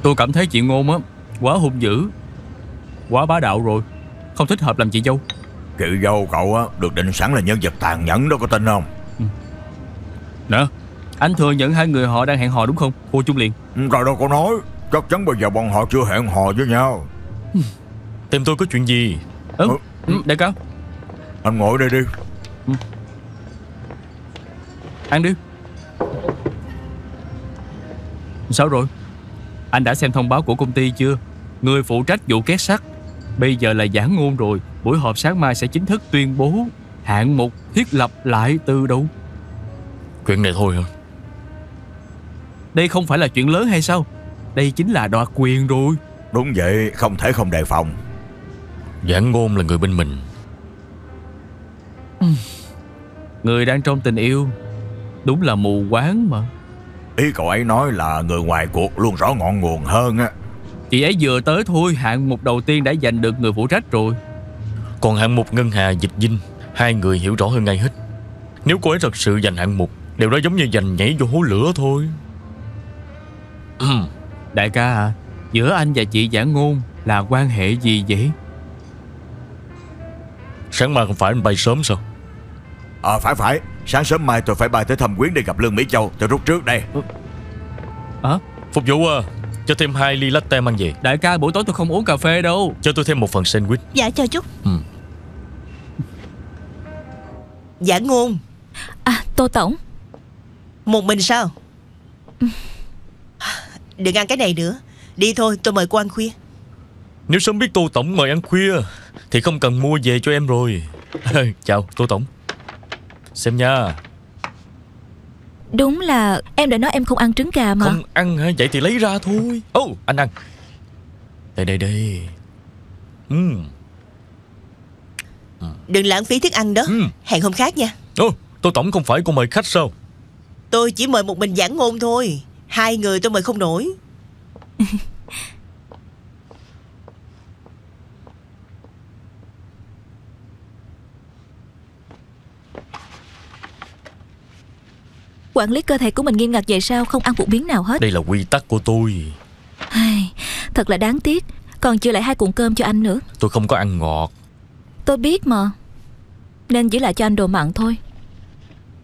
Tôi cảm thấy chị Ngôn á quá hung dữ, quá bá đạo rồi, không thích hợp làm chị dâu. Chị dâu cậu á được định sẵn là nhân vật tàn nhẫn đó, có tin không? Nè, anh thừa nhận hai người họ đang hẹn hò đúng không, cô Trung Liền? Tao đâu có nói. Chắc chắn bây giờ bọn họ chưa hẹn hò với nhau. Tìm tôi có chuyện gì? Đại ca, anh ngồi đây đi. ăn đi. Sao rồi? Anh đã xem thông báo của công ty chưa? Người phụ trách vụ két sắt bây giờ là Giảng Ngôn rồi. Buổi họp sáng mai sẽ chính thức tuyên bố hạng mục thiết lập lại từ đầu. Chuyện này thôi hả? Đây không phải là chuyện lớn hay sao? Đây chính là đoạt quyền rồi. Đúng vậy, không thể không đề phòng. Giảng Ngôn là người bên mình. Người đang trong tình yêu đúng là mù quáng mà. Ý cậu ấy nói là người ngoài cuộc luôn rõ ngọn nguồn hơn á. Chị ấy vừa tới thôi, hạng mục đầu tiên đã giành được người phụ trách rồi. Còn hạng mục Ngân Hà Dịch Dinh, hai người hiểu rõ hơn ai hết. Nếu cô ấy thật sự giành hạng mục, điều đó giống như giành nhảy vô hố lửa thôi. Đại ca à, giữa anh và chị Giảng Ngôn là quan hệ gì vậy? Sáng mai không phải anh bay sớm sao? Phải. Sáng sớm mai tôi phải bay tới Thâm Quyến để gặp Lương Mỹ Châu. Tôi rút trước đây. Phục vụ à, cho thêm 2 ly latte mang về. Đại ca, buổi tối tôi không uống cà phê đâu. Cho tôi thêm một phần sandwich. Dạ cho chút. Giảng Ngôn. Tô tổng. Một mình sao? Đừng ăn cái này nữa. Đi thôi, tôi mời cô ăn khuya. Nếu sớm biết Tô tổng mời ăn khuya thì không cần mua về cho em rồi. Chào Tô tổng. Xem nha. Đúng là em đã nói em không ăn trứng gà mà. Không ăn hả? Vậy thì lấy ra thôi. Anh ăn. Đây. Đừng lãng phí thức ăn đó. Hẹn hôm khác nha. Tô tổng không phải cô mời khách sao? Tôi chỉ mời một mình Giảng Ngôn thôi. Hai người tôi mời không nổi. Quản lý cơ thể của mình nghiêm ngặt vậy sao? Không ăn một miếng nào hết. Đây là quy tắc của tôi. Thật là đáng tiếc. Còn chưa lại 2 cuộn cơm cho anh nữa. Tôi không có ăn ngọt. Tôi biết mà. Nên giữ lại cho anh đồ mặn thôi.